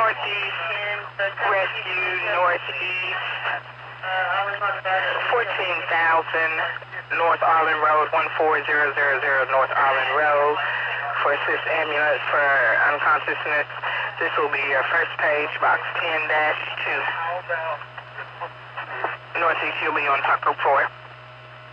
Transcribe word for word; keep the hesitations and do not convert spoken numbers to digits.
Northeast Rescue, Northeast, fourteen thousand North Island Road, one four zero zero zero North Island Road, for assist ambulance for unconsciousness. This will be your first page, box ten dash two. Northeast, you'll be on Taco four.